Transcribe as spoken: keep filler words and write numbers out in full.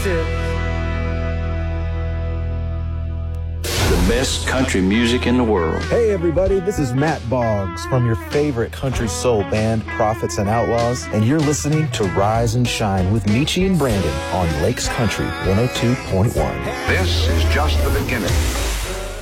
exclusive. The best country music in the world. Hey everybody, this is Matt Boggs from your favorite country soul band, Prophets and Outlaws, and you're listening to Rise and Shine with Michi and Brandon on Lakes Country one oh two point one. This is just the beginning.